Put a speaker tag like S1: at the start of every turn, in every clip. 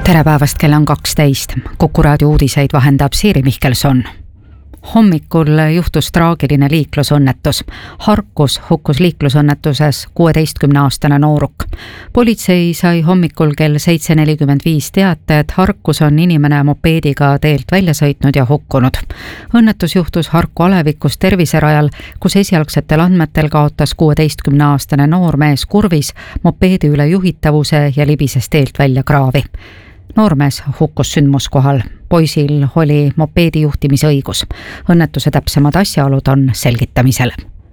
S1: Tere päevast, kell on 12. Kuku raadio uudiseid vahendab Siiri Mihkelson. Hommikul juhtus traagiline liiklusõnnetus. Harkus hukkus liiklusõnnetuses 16-aastane nooruk. Politsei sai hommikul kell 7.45 teate, et Harkus on inimene mopeediga teelt välja sõitnud ja hukkunud. Õnnetus juhtus Harku alevikus terviserajal, kus esialgsetel andmetel kaotas 16-aastane noormees kurvis mopeedi üle juhitavuse ja libises teelt välja kraavi. Noormees hukkus sündmuskohal. Poisil oli mopeedi juhtimisõigus. Õnnetuse täpsemad asjaolud on selgitamisel.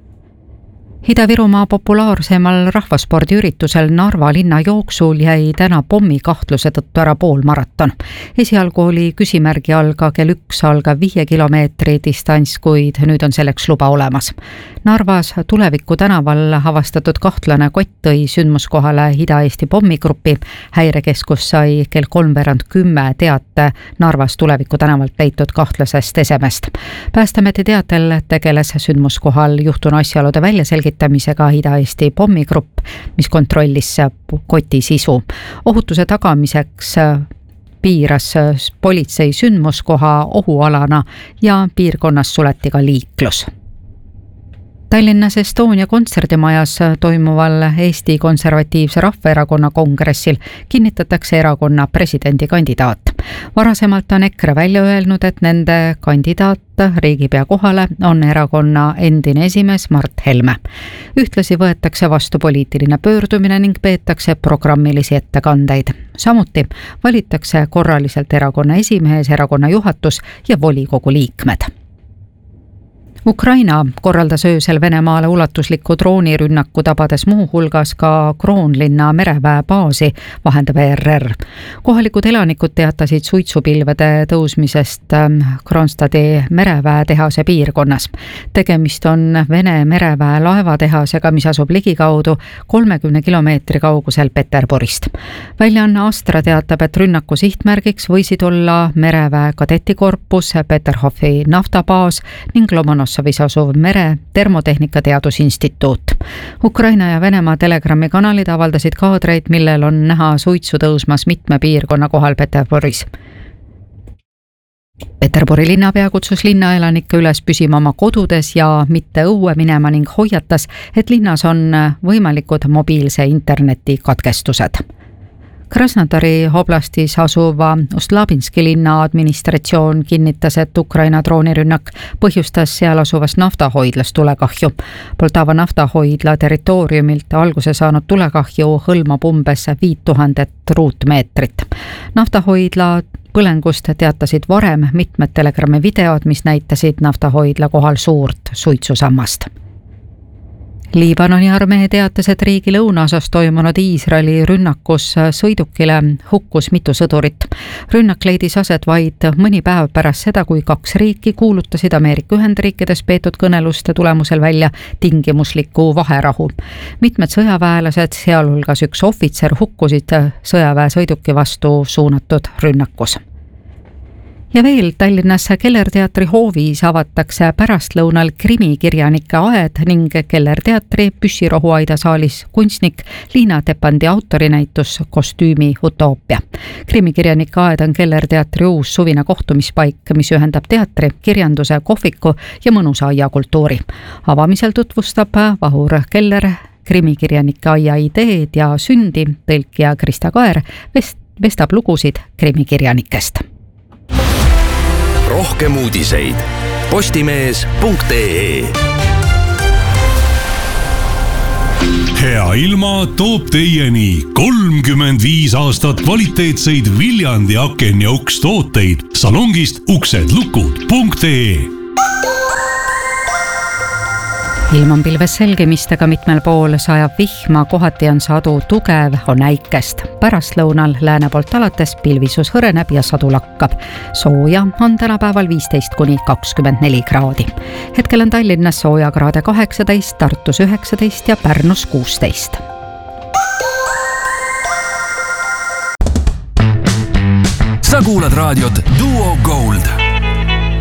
S1: Ida-Virumaa populaarsemal rahvaspordiüritusel Narva linna jooksul jäi täna pommikahtluse tõttu ära poolmaraton. Esialgu oli küsimärgi all ka kell 1 algav 5 kilomeetri distants, kuid nüüd on selleks luba olemas. Narvas Tuleviku tänaval avastatud kahtlane kott tõi sündmuskohale Ida-Eesti pommigruppi. Häirekeskus sai kell 9:30 teate Narvas Tuleviku tänavalt leitud kahtlasest esemest. Päästeameti teatel tegeles sündmuskohal juhtunu asjaolude väljaselgitamisega Ida-Eesti pommigrupp, mis kontrollis koti sisu. Ohutuse tagamiseks piiras politsei sündmuskoha ohualana ja piirkonnas suleti ka liiklus. Tallinnas Estonia kontserdimajas toimuval Eesti Konservatiivse Rahvaerakonna kongressil kinnitatakse erakonna presidendikandidaat. Varasemalt on EKRE välja öelnud, et nende kandidaat riigipea kohale on erakonna endine esimees Mart Helme. Ühtlasi võetakse vastu poliitiline pöördumine ning peetakse programmilisi ettekandeid. Samuti valitakse korraliselt erakonna esimees, erakonna juhatus ja volikogu liikmed. Ukraina korraldas öösel Venemaale ulatusliku droonirünnaku, tabades muu hulgas ka Kroonlinna mereväe baasi, vahendab ERR. Kohalikud elanikud teatasid suitsupilvede tõusmisest Kronstadi mereväe tehase piirkonnas. Tegemist on Vene mereväe laevatehasega, mis asub ligikaudu 30 kilomeetri kaugusel Peterburist. Väljaanne Astra teatab, et rünnaku sihtmärgiks võisid olla mereväe kadetikorpus, Peterhofi naftabaas ning Lomonossovis asuv mere termotehnika teadusinstituut. Ukraina ja Venemaa Telegrami kanalid avaldasid kaadreid, millel on näha suitsu tõusmas mitme piirkonna kohal Peterburis. Peterburi linnapea kutsus linnaelanikke üles püsima oma kodudes ja mitte õue minema ning hoiatas, et linnas on võimalikud mobiilse interneti katkestused. Krasnodari oblastis asuva Ustlabinski linna administratsioon kinnitas, et Ukraina droonirünnak põhjustas seal asuvas naftahoidlas tulekahju. Poltava naftahoidla territooriumilt alguse saanud tulekahju hõlmab umbes 5000 ruutmeetrit. Naftahoidla põlengust teatasid varem mitmed Telegrami videod, mis näitasid naftahoidla kohal suurt suitsusammast. Liibanoni armee teatas, et riigi lõunaosas toimunud Iisraeli rünnakus sõidukile hukkus mitu sõdurit. Rünnak leidis aset vaid mõni päev pärast seda, kui 2 riiki kuulutasid Ameerika Ühendriikides peetud kõneluste tulemusel välja tingimusliku vaherahu. Mitmed sõjaväelased, sealhulgas 1 ohvitser, hukkusid sõjaväe sõiduki vastu suunatud rünnakus. Ja veel Tallinnas Kellerteatri hoovis avatakse pärastlõunal krimikirjanike aed ning Kellerteatri püssirohuaida saalis kunstnik Liina Tepandi autorinäitus Kostüümi utoopia. Krimikirjanike aed on Kellerteatri uus suvine kohtumispaik, mis ühendab teatri, kirjanduse, kohviku ja mõnusa aiakultuuri. Avamisel tutvustab Vahur Keller krimikirjanike aia ideed ja sündi, tõlkija Krista Kaer vestab lugusid krimikirjanikest.
S2: Rohkem uudiseid postimees.ee.
S3: Hea ilma toob teieni 35 aastat kvaliteetseid Viljandi aken- ja ukstooteid salongist uksedlukud.ee.
S1: Ilm on pilves selgemistega mitmel pool, sajab vihma, kohati on sadu tugev, on äikest. Pärastlõunal lääne poolt alates pilvisus hõreneb ja sadu lakkab. Sooja on tänapäeval 15–24 kraadi. Hetkel on Tallinnas soojakraade 18, Tartus 19 ja Pärnus 16.
S2: Sa kuulad raadiot Duo Gold.